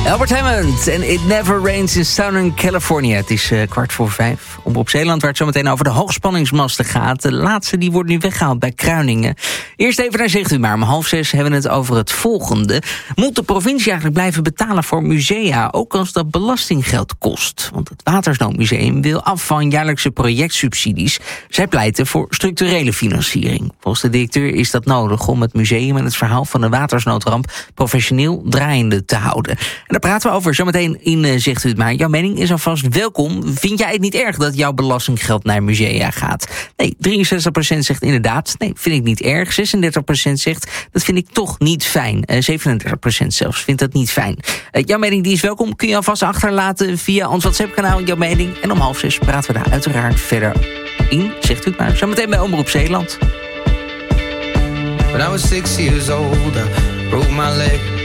Albert Hammond en It Never Rains in Southern California. Het is 4:15. Omroep Zeeland, waar het zo meteen over de hoogspanningsmasten gaat. De laatste die wordt nu weggehaald bij Kruiningen. Eerst even naar Zegt u maar. Om 5:30 hebben we het over het volgende. Moet de provincie eigenlijk blijven betalen voor musea, ook als dat belastinggeld kost? Want het Watersnoodmuseum wil af van jaarlijkse projectsubsidies. Zij pleiten voor structurele financiering. Volgens de directeur is dat nodig om het museum en het verhaal van de watersnoodramp professioneel draaiende te houden. En daar praten we over zometeen in Zegt u het maar. Jouw mening is alvast welkom. Vind jij het niet erg dat jouw belastinggeld naar musea gaat? Nee, 63% zegt inderdaad. Nee, vind ik niet erg. 36% zegt, dat vind ik toch niet fijn. 37% zelfs vindt dat niet fijn. Jouw mening die is welkom. Kun je alvast achterlaten via ons WhatsApp-kanaal. Jouw mening. En om 5:30 praten we daar uiteraard verder in. Zegt u het maar. Zometeen bij Omroep Zeeland. When I was 6 years old, I broke my leg.